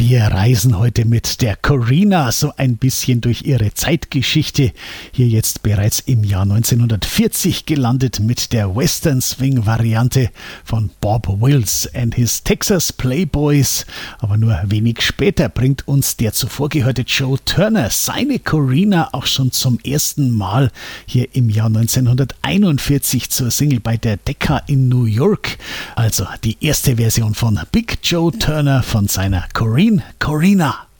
Wir reisen heute mit der Corinna so ein bisschen durch ihre Zeitgeschichte. Hier jetzt bereits im Jahr 1940 gelandet mit der Western Swing Variante von Bob Wills and his Texas Playboys. Aber nur wenig später bringt uns der zuvor gehörte Joe Turner seine Corinna auch schon zum ersten Mal hier im Jahr 1941 zur Single bei der Decca in New York. Also die erste Version von Big Joe Turner von seiner Corinna.